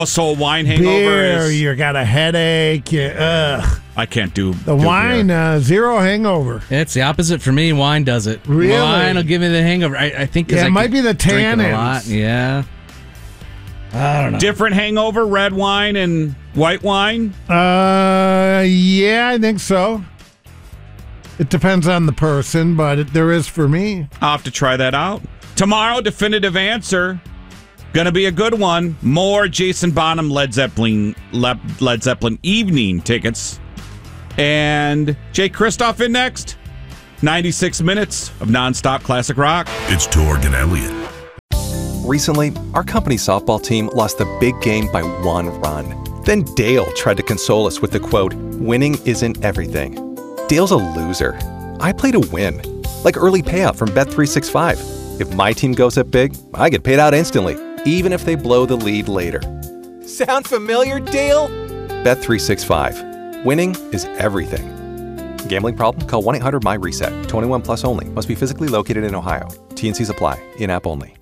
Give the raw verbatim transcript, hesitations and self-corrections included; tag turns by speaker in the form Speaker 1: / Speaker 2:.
Speaker 1: So a wine hangover
Speaker 2: beer,
Speaker 1: is...
Speaker 2: you got a headache. You, ugh.
Speaker 1: I can't do
Speaker 2: The
Speaker 1: do
Speaker 2: wine, uh, zero hangover.
Speaker 3: It's the opposite for me. Wine does it.
Speaker 2: Really?
Speaker 3: Wine will give me the hangover. I, I think 'cause
Speaker 2: Yeah, it
Speaker 3: I
Speaker 2: might
Speaker 3: keep
Speaker 2: be the
Speaker 3: drinking a
Speaker 2: tannins.
Speaker 3: lot. Yeah. I don't know.
Speaker 1: Different hangover, red wine and white wine?
Speaker 2: Uh, yeah, I think so. It depends on the person, but it, there is for me.
Speaker 1: I'll have to try that out. Tomorrow, definitive answer. Gonna be a good one. More Jason Bonham Led Zeppelin Le- Led Zeppelin evening tickets. And Jay Kristoff in next. ninety-six minutes of nonstop classic rock.
Speaker 4: It's Torg and Elliott.
Speaker 5: Recently, our company softball team lost the big game by one run. Then Dale tried to console us with the quote, "Winning isn't everything." Dale's a loser. I play to win. Like early payout from Bet three sixty-five. If my team goes up big, I get paid out instantly, even if they blow the lead later. Sound familiar, Dale? Bet three sixty-five. Winning is everything. Gambling problem? Call one eight hundred M Y RESET. twenty-one plus only. Must be physically located in Ohio. T and C's apply. In-app only.